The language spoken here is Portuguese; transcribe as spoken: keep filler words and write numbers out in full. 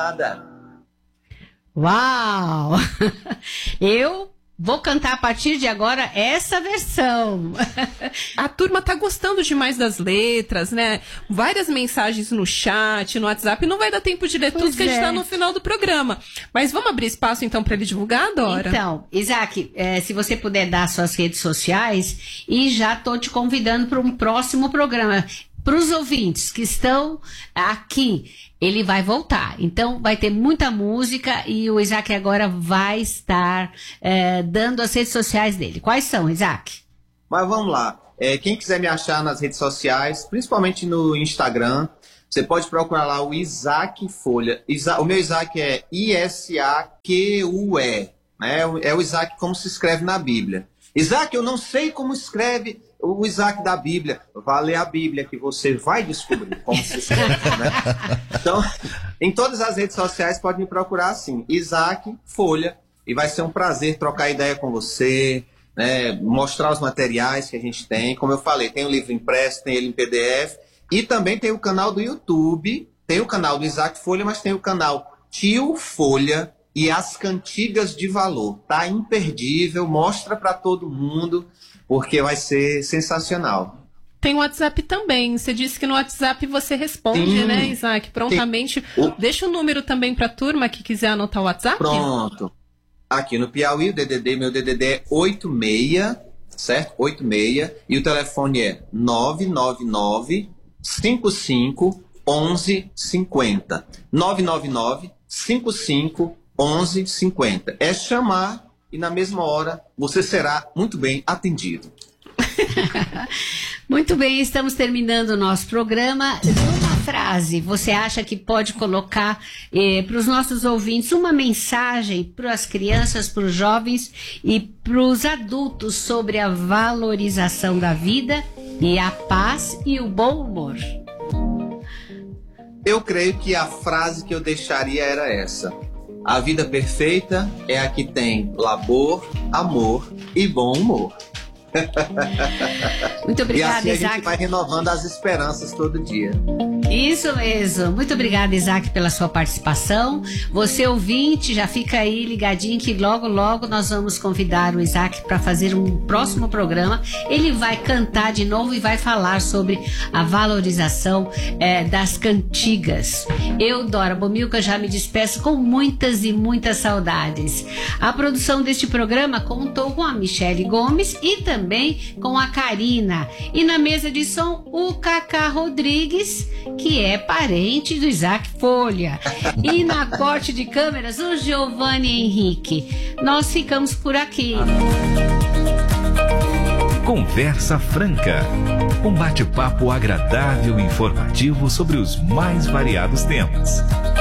Uau! Eu vou cantar a partir de agora essa versão. A turma tá gostando demais das letras, né? Várias mensagens no chat, no WhatsApp. Não vai dar tempo de ler Pois tudo que a gente é. tá no final do programa. Mas vamos abrir espaço então para ele divulgar, Dora? Então, Isaac, eh, se você puder dar suas redes sociais, e já tô te convidando para um próximo programa. Para os ouvintes que estão aqui, ele vai voltar. Então, vai ter muita música e o Isaac agora vai estar eh, dando as redes sociais dele. Quais são, Isaac? Mas vamos lá. É, quem quiser me achar nas redes sociais, principalmente no Instagram, você pode procurar lá o Isaac Folha. Isa- o meu Isaac é I S A Q U E. Né? É o Isaac como se escreve na Bíblia. Isaac, eu não sei como escreve o Isaac da Bíblia. Vá ler a Bíblia que você vai descobrir como se escreve. Né? Então, em todas as redes sociais pode me procurar assim, Isaac Folha, e vai ser um prazer trocar ideia com você, né? Mostrar os materiais que a gente tem. Como eu falei, tem o livro impresso, tem ele em P D F, e também tem o canal do YouTube, tem o canal do Isaac Folha, mas tem o canal Tio Folha e as Cantigas de Valor. Tá imperdível, mostra para todo mundo, porque vai ser sensacional. Tem o WhatsApp também. Você disse que no WhatsApp você responde, Sim. né, Isaac? Prontamente. Sim. Deixa o número também para a turma que quiser anotar o WhatsApp. Pronto. Aqui no Piauí, o D D D, meu D D D é oito seis, certo? oito seis. E o telefone é nove nove nove, cinco cinco, onze cinquenta. nove nove nove, cinco cinco, onze cinquenta. É chamar e na mesma hora você será muito bem atendido. Muito bem, estamos terminando o nosso programa. Uma frase, você acha que pode colocar eh, para os nossos ouvintes uma mensagem para as crianças, para os jovens e para os adultos sobre a valorização da vida e a paz e o bom humor? Eu creio que a frase que eu deixaria era essa: a vida perfeita é a que tem labor, amor e bom humor. Muito obrigada, e assim a Isaac. gente vai renovando as esperanças todo dia. Isso mesmo. Muito obrigada, Isaac, pela sua participação. Você ouvinte, já fica aí ligadinho que logo, logo nós vamos convidar o Isaac para fazer um próximo programa. Ele vai cantar de novo e vai falar sobre a valorização eh, das cantigas. Eu, Dora Bomilca, já me despeço com muitas e muitas saudades. A produção deste programa contou com a Michele Gomes e também com a Karina. E na mesa de som, o Cacá Rodrigues, que é parente do Isaac Folha. E na corte de câmeras, o Giovanni Henrique. Nós ficamos por aqui. Conversa Franca. Um bate-papo agradável e informativo sobre os mais variados temas.